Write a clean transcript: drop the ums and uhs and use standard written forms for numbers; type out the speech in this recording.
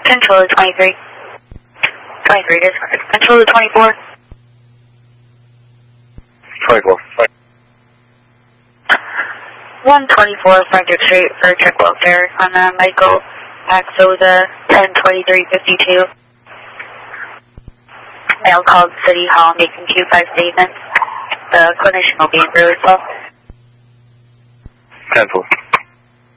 Control to 23. 23 is correct. Control to 24. 24. 124 Frederick Street for check welfare on Michael Axoza, 102352. Male called City Hall making Q5 statements. The clinician will be in really slow. 10-4.